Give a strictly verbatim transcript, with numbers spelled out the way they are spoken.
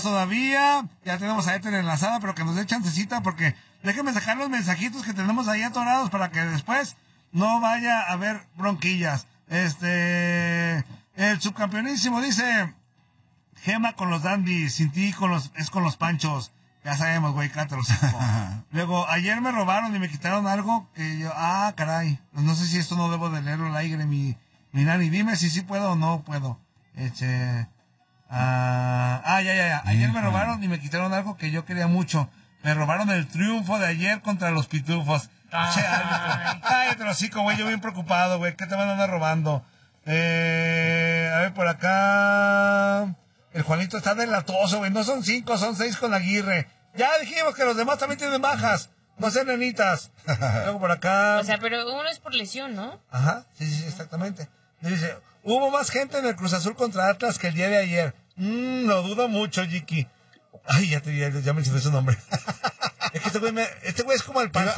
todavía. Ya tenemos a Éter enlazada, pero que nos dé chancecita porque déjenme sacar los mensajitos que tenemos ahí atorados para que después no vaya a haber bronquillas. Este, el subcampeonísimo dice, Gema con los dandies, sin ti con los, es con los panchos. Ya sabemos, güey, cántalo. Luego, ayer me robaron y me quitaron algo que yo, ah, caray, pues no sé si esto no debo de leerlo al aire, mi, mi nani. Dime si sí puedo o no puedo. Este, ah, ah, ya, ya, ya. Ayer me robaron y me quitaron algo que yo quería mucho. Me robaron el triunfo de ayer contra los pitufos. Ah, ay, te lo hocico, güey, yo bien preocupado, güey. ¿Qué te van a andar robando? Eh, a ver, por acá... El Juanito está delatoso, güey. No son cinco, son seis con Aguirre. Ya dijimos que los demás también tienen bajas. No sean nenitas. Luego por acá... O sea, pero uno es por lesión, ¿no? Ajá, sí, sí, exactamente. Dice, hubo más gente en el Cruz Azul contra Atlas que el día de ayer. Mmm, lo dudo mucho, Jiki. Ay, ya, te, ya, ya mencioné su nombre. Es que este güey, me, este güey es como el pan.